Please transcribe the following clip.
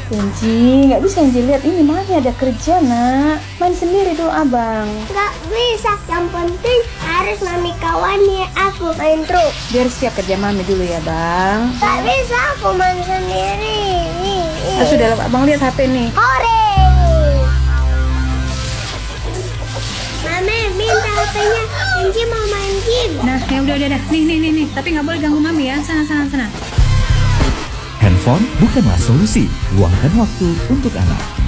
Kenji, nggak bisa Kenji, lihat ini Mami ada kerja nak. Main sendiri dulu abang. Nggak bisa, yang penting harus Mami kawani aku main truk. Biar siap kerja Mami dulu ya bang. Nggak bisa aku main sendiri. Sudah lah abang, lihat HP nih. Hore! Mami minta HP-nya, Kenji mau main game. Nah ya udah. Nih. Tapi nggak boleh ganggu Mami ya. Sana. Handphone bukanlah solusi. Luangkan waktu untuk anak.